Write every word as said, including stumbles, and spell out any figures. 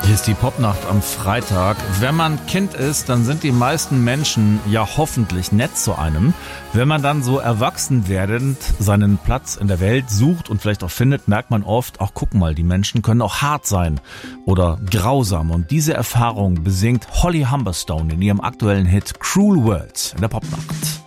Hier ist die Popnacht am Freitag. Wenn man Kind ist, dann sind die meisten Menschen ja hoffentlich nett zu einem. Wenn man dann so erwachsen werdend seinen Platz in der Welt sucht und vielleicht auch findet, merkt man oft, ach guck mal, die Menschen können auch hart sein oder grausam. Und diese Erfahrung besingt Holly Humberstone in ihrem aktuellen Hit Cruel World in der Popnacht.